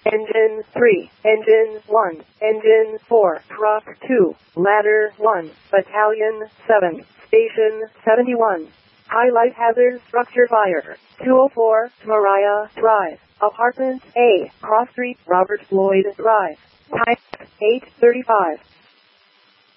Engine 3, Engine 1, Engine 4, Truck 2, Ladder 1, Battalion 7, Station 71. Highlight hazard structure fire. 204, Mariah Drive, Apartment A, Cross Street, Robert Floyd Drive. Time 8:35.